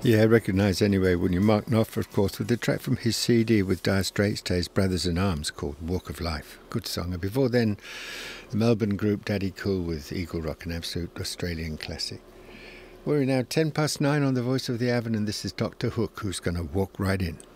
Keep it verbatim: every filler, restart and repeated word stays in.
Yeah, I recognise anyway, wouldn't you? Mark Knopfler, of course, with the track from his C D with Dire Straits to his Brothers in Arms called Walk of Life. Good song. And before then, the Melbourne group Daddy Cool with Eagle Rock, an absolute Australian classic. We're now ten past nine on the Voice of the Avon, and this is Doctor Hook, who's going to walk right in.